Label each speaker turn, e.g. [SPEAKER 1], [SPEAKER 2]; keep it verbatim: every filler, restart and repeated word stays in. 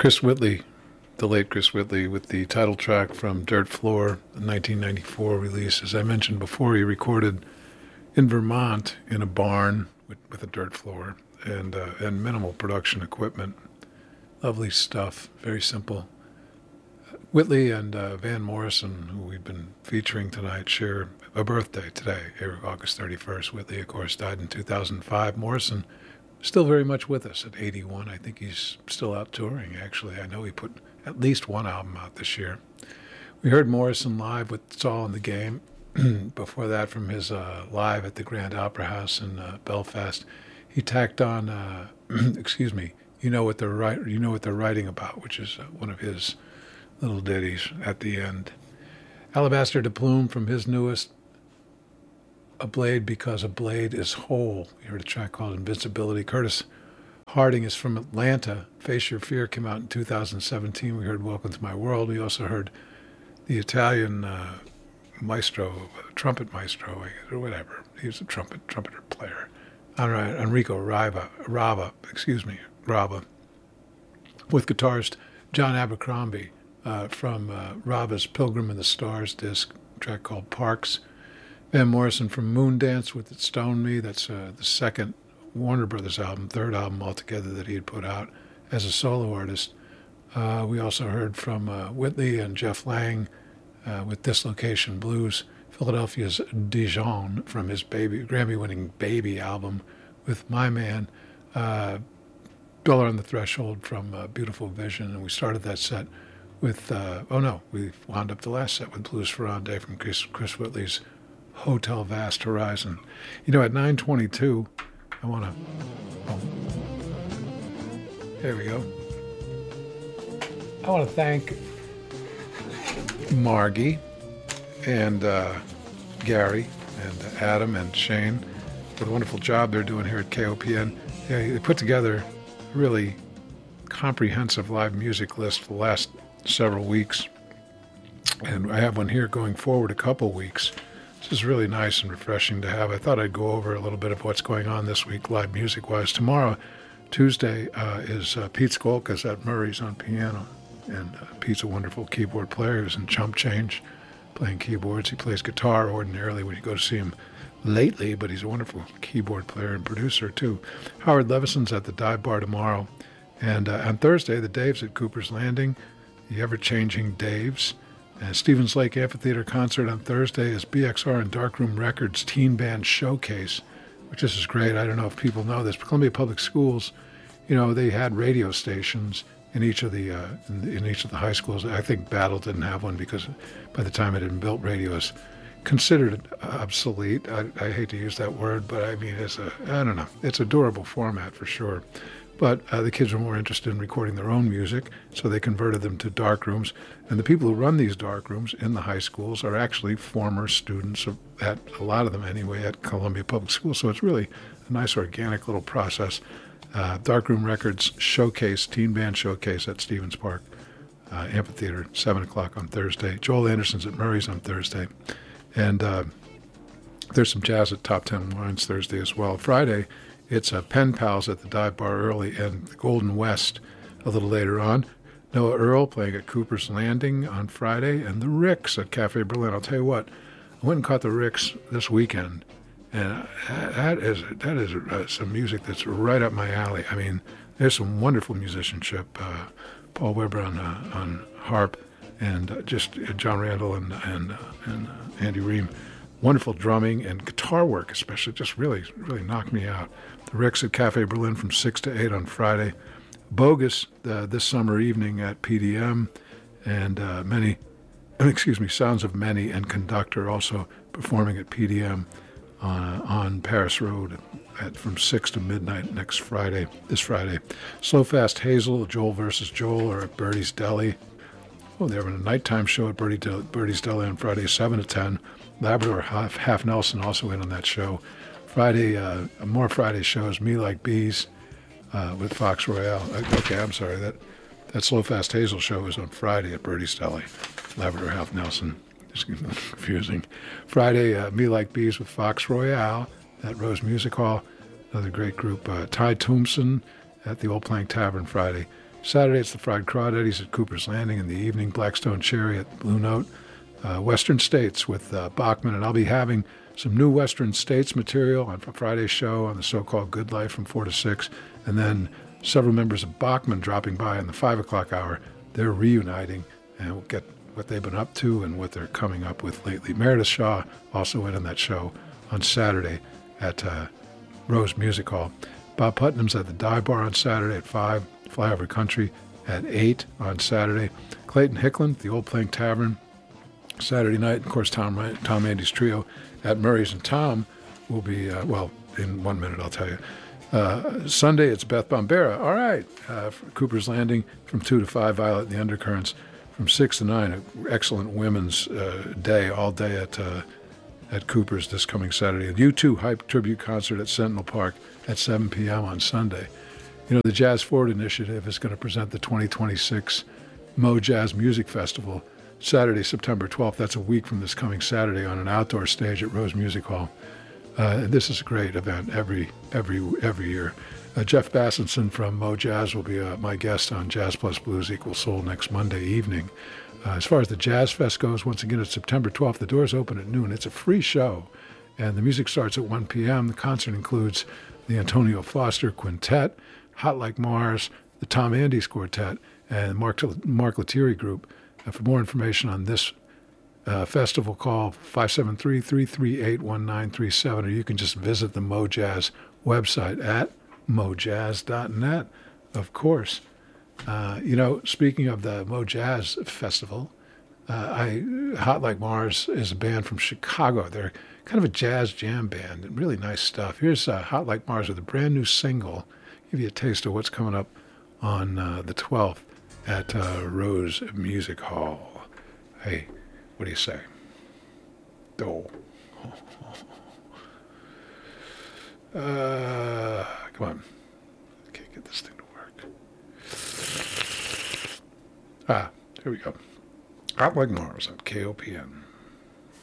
[SPEAKER 1] Chris Whitley, the late Chris Whitley, with the title track from Dirt Floor, the nineteen ninety-four release. As I mentioned before, he recorded in Vermont in a barn with, with a dirt floor and uh, and minimal production equipment. Lovely stuff, very simple. Whitley and uh, Van Morrison, who we've been featuring tonight, share a birthday today, August thirty-first. Whitley, of course, died in two thousand five. Morrison, still very much with us at eighty-one. I think he's still out touring, actually. I know he put at least one album out this year. We heard Morrison live with It's All in the Game. Before that, from his uh, live at the Grand Opera House in uh, Belfast, he tacked on, uh, excuse me, you know what they're write, you know what they're writing about, which is uh, one of his little ditties at the end. Alabaster de Plume from his newest, A Blade Because a Blade is Whole. You heard a track called Invincibility. Curtis Harding is from Atlanta. Face Your Fear came out in two thousand seventeen. We heard Welcome to My World. We also heard the Italian uh, maestro, trumpet maestro, or whatever. He was a trumpet trumpeter player. All right, Enrico Rava, Rava, excuse me, Rava, with guitarist John Abercrombie uh, from uh, Rava's Pilgrim in the Stars disc, a track called Parks. Van Morrison from Moondance with It Stoned Me. That's uh, the second Warner Brothers album, third album altogether that he had put out as a solo artist. Uh, we also heard from uh, Whitley and Jeff Lang uh, with Dislocation Blues. Philadelphia's Dijon from his baby Grammy-winning Baby album with My Man. Uh, Dollar on the Threshold from uh, Beautiful Vision. And we started that set with, uh, oh no, we wound up the last set with Blues for Rondé from Chris, Chris Whitley's Hotel Vast Horizon. You know, at nine twenty-two, I want to, oh, there we go. I want to thank Margie and uh, Gary and Adam and Shane for the wonderful job they're doing here at K O P N. Yeah, they put together a really comprehensive live music list for the last several weeks. And I have one here going forward a couple weeks. This is really nice and refreshing to have. I thought I'd go over a little bit of what's going on this week live music-wise. Tomorrow, Tuesday, uh, is uh, Pete Skolkas at Murray's on piano. And uh, Pete's a wonderful keyboard player. He's in Chump Change playing keyboards. He plays guitar ordinarily when you go to see him lately, but he's a wonderful keyboard player and producer, too. Howard Levison's at the Dive Bar tomorrow. And uh, on Thursday, the Daves at Cooper's Landing, the ever-changing Daves. Uh, Stevens Lake Amphitheater concert on Thursday is B X R and Darkroom Records Teen Band Showcase, which this is great. I don't know if people know this, but Columbia Public Schools, you know, they had radio stations in each of the uh, in, in each of the high schools. I think Battle didn't have one because by the time it had been built, radio is considered obsolete. I, I hate to use that word, but I mean, it's a, I don't know, it's a durable format for sure. But uh, the kids were more interested in recording their own music, so they converted them to dark rooms. And the people who run these dark rooms in the high schools are actually former students, of, at a lot of them anyway, at Columbia Public Schools. So it's really a nice organic little process. Uh, Darkroom Records Showcase, Teen Band Showcase at Stevens Park uh, Amphitheater, seven o'clock on Thursday. Joel Anderson's at Murray's on Thursday. And uh, there's some jazz at Top Ten Wines Thursday as well. Friday, it's uh, Pen Pals at the Dive Bar early and the Golden West a little later on. Noah Earl playing at Cooper's Landing on Friday, and the Ricks at Cafe Berlin. I'll tell you what, I went and caught the Ricks this weekend, and that is that is uh, some music that's right up my alley. I mean, there's some wonderful musicianship. Uh, Paul Weber on uh, on harp, and uh, just uh, John Randall and and uh, and uh, Andy Ream. Wonderful drumming and guitar work, especially, just really, really knocked me out. The Ricks at Cafe Berlin from six to eight on Friday. Bogus uh, this summer evening at P D M, and uh, many, excuse me, Sounds of Many and Conductor also performing at P D M on, on Paris Road at, from six to midnight next Friday, this Friday. Slow Fast Hazel, Joel versus Joel, are at Birdie's Deli. Oh, they're having a nighttime show at Birdie Del- Birdie's Deli on Friday, seven to ten. Labrador Half, Half Nelson also in on that show. Friday, uh, more Friday shows, Me Like Bees uh, with Fox Royale. Okay, I'm sorry, that that Slow Fast Hazel show is on Friday at Birdie's Deli. Labrador Half Nelson, it's confusing. Friday, uh, Me Like Bees with Fox Royale at Rose Music Hall. Another great group. Uh, Ty Thompson at the Old Plank Tavern Friday. Saturday, it's the Fried Crawdaddies at Cooper's Landing in the evening, Blackstone Cherry at Blue Note, uh, Western States with uh, Bachman, and I'll be having some new Western States material on Friday's show on the so-called Good Life from four to six, and then several members of Bachman dropping by in the five o'clock hour. They're reuniting, and we'll get what they've been up to and what they're coming up with lately. Meredith Shaw also in on that show on Saturday at uh, Rose Music Hall. Bob Putnam's at the Dive Bar on Saturday at five, Flyover Country at eight on Saturday. Clayton Hickland, the Old Plank Tavern, Saturday night. Of course, Tom, Tom Andy's Trio at Murray's, and Tom will be, uh, well, in one minute I'll tell you. Uh, Sunday, it's Beth Bombera. All right, uh, for Cooper's Landing from two to five, Violet and the Undercurrents. From six to nine, an excellent women's uh, day, all day at uh, at Cooper's this coming Saturday. The U two Hype Tribute Concert at Sentinel Park at seven p.m. on Sunday. You know, the Jazz Forward Initiative is going to present the twenty twenty-six Mo Jazz Music Festival Saturday, September twelfth. That's a week from this coming Saturday on an outdoor stage at Rose Music Hall. Uh, and this is a great event every every every year. Uh, Jeff Bassenson from Mo Jazz will be uh, my guest on Jazz Plus Blues Equals Soul next Monday evening. Uh, as far as the Jazz Fest goes, once again, it's September twelfth. The doors open at noon. It's a free show, and the music starts at one p.m. The concert includes the Antonio Foster Quintet, Hot Like Mars, the Tom Andes Quartet, and Mark, Mark Lettieri Group. Uh, for more information on this uh, festival, call five seven three, three three eight, one nine three seven, or you can just visit the Mo Jazz website at mojazz dot net, of course. Uh, you know, speaking of the Mo Jazz Festival, uh, I Hot Like Mars is a band from Chicago. They're kind of a jazz jam band and really nice stuff. Here's uh, Hot Like Mars with a brand new single. Give you a taste of what's coming up on uh, the twelfth at uh, Rose Music Hall. Hey, what do you say? Oh. Uh, come on. I can't get this thing to work. Ah, here we go. Hot Like Mars on K O P N.